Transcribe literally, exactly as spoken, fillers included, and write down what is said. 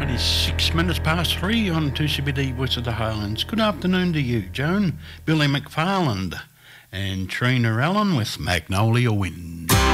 Six minutes past three on two C B D Voice of the Highlands. Good afternoon to you, Joan, Billy McFarland and Trina Allen with Magnolia Wind.